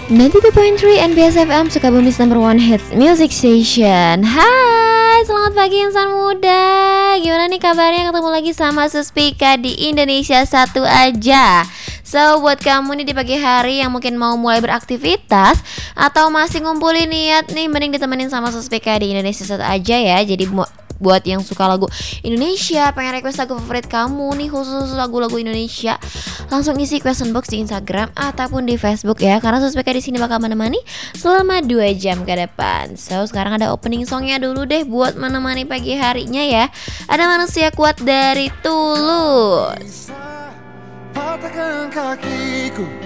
92.3 NBS FM Sukabumi's number one hits music station. Hai, selamat pagi insan muda. Gimana nih kabarnya? Ketemu lagi sama Suspika di Indonesia Satu Aja. So, buat kamu nih di pagi hari yang mungkin mau mulai beraktivitas atau masih ngumpulin niat nih, mending ditemenin sama Suspika di Indonesia Satu Aja ya. Jadi buat yang suka lagu Indonesia, pengen request lagu favorit kamu nih, khusus lagu-lagu Indonesia, langsung isi question box di Instagram ataupun di Facebook ya, karena Suspeka di sini bakal menemani selama 2 jam ke depan. So, sekarang ada opening songnya dulu deh buat menemani pagi harinya ya. Ada Manusia Kuat dari Tulus. Patahkan kakiku